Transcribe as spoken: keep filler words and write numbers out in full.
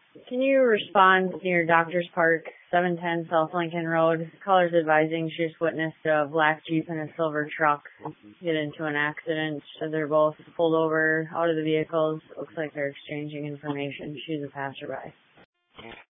Can you respond near Doctors Park, seven ten South Lincoln Road? Callers advising she just witnessed a black Jeep and a silver truck get into an accident. So they're both pulled over out of the vehicles. Looks like they're exchanging information. She's a passerby.